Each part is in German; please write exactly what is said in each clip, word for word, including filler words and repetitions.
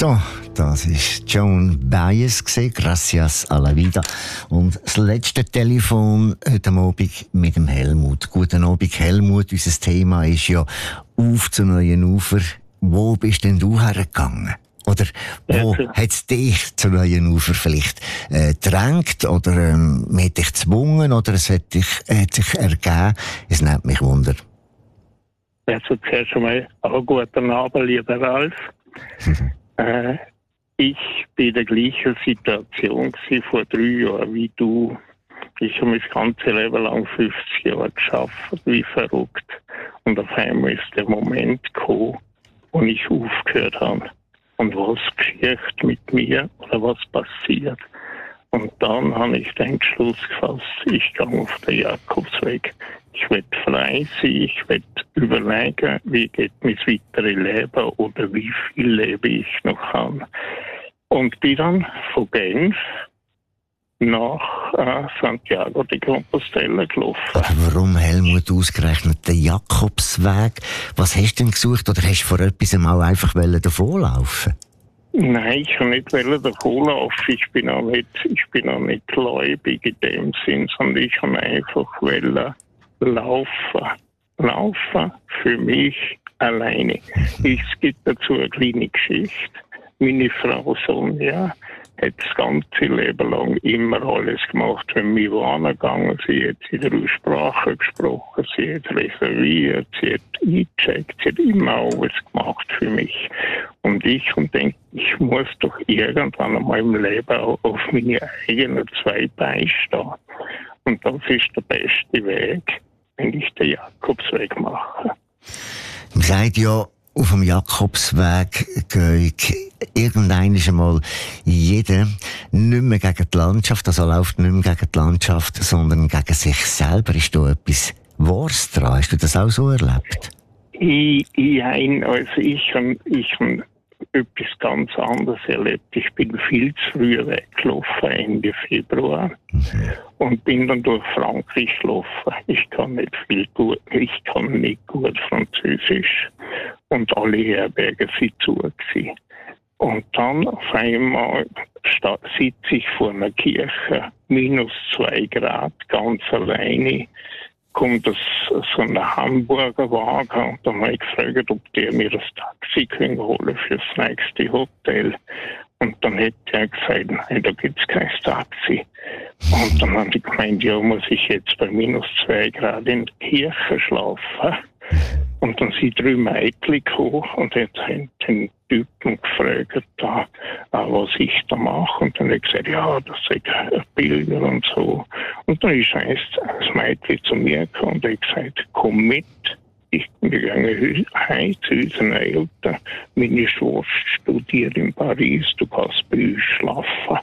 So, das ist Joan Baez, Gracias a la Vida. Und das letzte Telefon heute Abend mit dem Helmut. Guten Abend, Helmut. Unser Thema ist ja «Auf zu neuen Ufer». Wo bist denn du hergegangen? Oder wo ja, hat es dich zu neuen Ufer vielleicht äh, gedrängt? Oder ähm, man hat dich gezwungen? Oder es hat, dich, hat sich ergeben? Es nimmt mich Wunder. Also zuerst einmal auch guten Abend, lieber Ralf. äh, ich bin in der gleichen Situation gewesen, vor drei Jahren wie du. Ich habe mein ganzes Leben lang fünfzig Jahre geschafft, wie verrückt. Und auf einmal ist der Moment gekommen, wo ich aufgehört habe. Und was geschieht mit mir oder was passiert. Und dann habe ich den Entschluss gefasst, ich gehe auf den Jakobsweg. Ich will frei sein, ich will überlegen, wie geht mein weiteres Leben oder wie viel Leben ich noch kann. Und bin dann von Genf nach äh, Santiago de Compostela gelaufen. Aber warum, Helmut, ausgerechnet den Jakobsweg? Was hast du denn gesucht oder hast du vor etwas auch einfach davonlaufen? Nein, ich kann nicht davonlaufen. Ich bin auch nicht, ich bin auch nicht gläubig in dem Sinn, sondern ich kann einfach wollen laufen. Laufen für mich alleine. Es gibt dazu eine kleine Geschichte. Meine Frau Sonja hat das ganze Leben lang immer alles gemacht. Wenn wir wohin gegangen sind, hat sie drei Sprachen gesprochen, sie hat reserviert, sie hat eingecheckt, sie hat immer alles gemacht für mich. Und ich und denke, ich muss doch irgendwann einmal im Leben auch auf meine eigenen zwei Beine stehen. Und das ist der beste Weg, wenn ich den Jakobsweg mache. Man sagt ja, auf dem Jakobsweg geht irgendwann einmal jeder nicht mehr gegen die Landschaft, also läuft nicht mehr gegen die Landschaft, sondern gegen sich selber. Ist da etwas Wahres dran? Hast du das auch so erlebt? Ich, ich, also ich habe ich hab etwas ganz anderes erlebt. Ich bin viel zu früh weggelaufen, Ende Februar, mhm. und bin dann durch Frankreich gelaufen. Ich kann nicht viel gut, ich kann nicht gut Französisch und alle Herbergen sind zu gewesen. Und dann auf einmal sitze ich vor einer Kirche, minus zwei Grad, ganz alleine. Kommt das, so ein Hamburger Wagen und dann habe ich gefragt, ob der mir das Taxi können holen für das nächste Hotel. Und dann hätte er gesagt, nein, da gibt es kein Taxi. Und dann habe ich gemeint, ja, muss ich jetzt bei minus zwei Grad in der Kirche schlafen? Und dann sind drei Mädchen gekommen und haben den Typen gefragt, da, was ich da mache. Und dann habe ich gesagt, ja, das sind Bilder und so. Und dann ist eins das Mädchen zu mir gekommen und hat gesagt, komm mit. Ich bin gegangen heim zu unseren Eltern. Meine Schwester studiert in Paris, du kannst bei uns schlafen.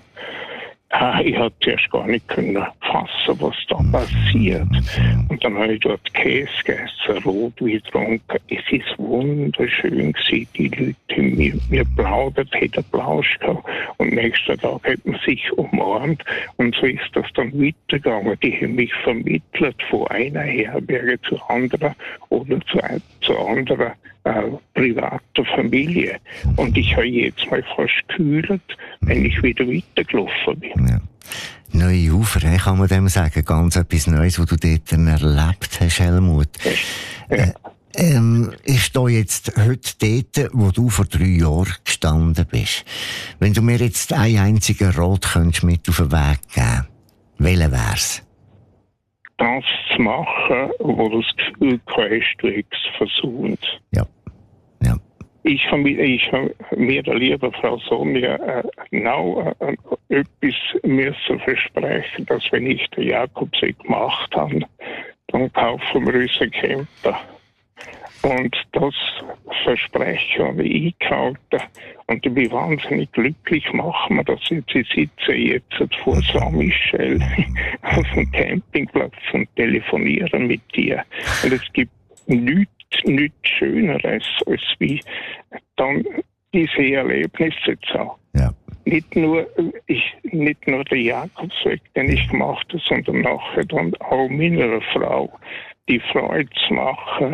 Ah, ich hatte zuerst gar nicht können fassen, was da passiert. Und dann habe ich dort Käse gegessen, Rotwein getrunken. Es ist wunderschön gewesen. Die Leute haben mir, mir plaudert, hat Applaus gehabt. Und nächsten Tag hat man sich umarmt. Und so ist das dann weitergegangen. Die haben mich vermittelt von einer Herberge zur anderen oder zu, zu anderen äh, privaten Familie. Und ich habe jetzt mal fast gekühlt, wenn ich wieder weitergelaufen bin. Ja. Neue Ufer, kann man dem sagen, ganz etwas Neues, was du dort erlebt hast, Helmut. Ja. Äh, ähm, ist da jetzt heute dort, wo du vor drei Jahren gestanden bist? Wenn du mir jetzt einen einzigen Rat könntest mit auf den Weg geben, welcher wär's? Das zu machen, wo du das Gefühl hast, du hättest es versucht. Ja. Ja. Ich habe mir, ich hab mir der liebe Frau Sonja äh, genau äh, etwas müssen versprechen, dass wenn ich den Jakobsweg gemacht habe, dann kaufen wir uns einen Camper. Und das Versprechen habe ich eingehalten. Und ich bin wahnsinnig glücklich, machen wir das jetzt. Ich sitze jetzt vor Saint-Michel auf dem Campingplatz und telefoniere mit dir. Und es gibt nichts, nichts Schöneres, als wie dann diese Erlebnisse zu haben. Ja. Nicht nur, ich, nicht nur der Jakobsweg, den ich gemacht habe, sondern nachher dann auch meiner Frau die Freude zu machen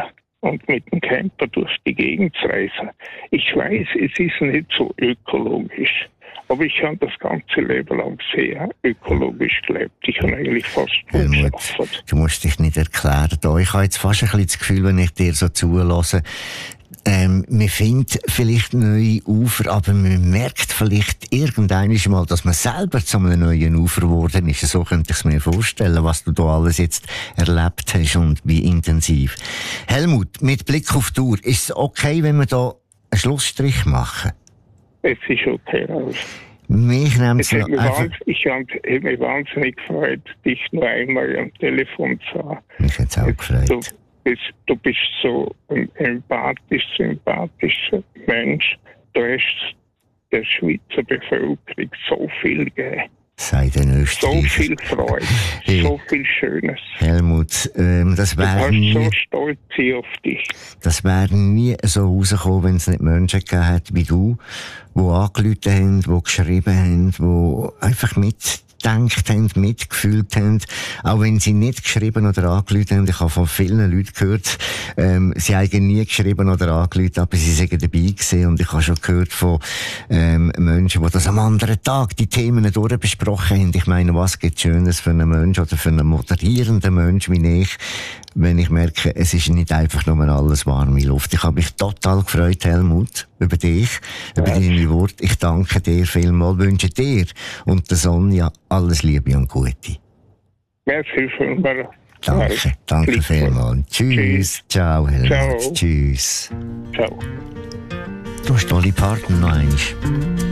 und mit dem Camper durch die Gegend zu reisen. Ich weiß, es ist nicht so ökologisch, aber ich habe das ganze Leben lang sehr ökologisch gelebt. Ich habe eigentlich fast nur geschafft. Du musst dich nicht erklären. Ich habe jetzt fast ein bisschen das Gefühl, wenn ich dir so zulasse, ähm, man findet vielleicht neue Ufer, aber man merkt vielleicht irgendwann mal, dass man selber zu einem neuen Ufer geworden ist. So könnte ich es mir vorstellen, was du da alles jetzt erlebt hast und wie intensiv. Helmut, mit Blick auf die Uhr, ist es okay, wenn wir da einen Schlussstrich machen? Es ist okay, Ralf. Mich nimmt es noch einfach... Ich habe mich wahnsinnig gefreut, dich noch einmal am Telefon zu haben. Mich hat es auch gefreut. Du, bist, du bist so ein empathisch, sympathischer Mensch. Du hast der Schweizer Bevölkerung so viel gegeben. Sei den Österreicher. So viel Freude, hey, so viel Schönes. Helmut, ähm, das wäre nie... so stolz auf dich. Das wäre nie so rausgekommen, wenn es nicht Menschen gegeben hätte wie du, die angerufen haben, die geschrieben haben, die einfach mitgedacht haben, mitgefühlt haben. Auch wenn sie nicht geschrieben oder angerufen haben. Ich habe von vielen Leuten gehört, ähm, sie haben nie geschrieben oder angerufen, aber sie sind dabei gewesen. Und ich habe schon gehört von ähm, Menschen, die das am anderen Tag die Themen durchbesprochen haben. Ich meine, was gibt Schönes für einen Menschen oder für einen moderierenden Menschen wie ich, wenn ich merke, es ist nicht einfach nur alles warme Luft. Ich habe mich total gefreut, Helmut, über dich, über ja. deine Worte. Ich danke dir vielmals, wünsche dir und der Sonja alles Liebe und Gute. Merci vielmals. Danke, danke vielmals. Tschüss. Tschüss. Ciao, Helmut. Ciao. Tschüss. Ciao. Du hast tolle Partner noch einmal.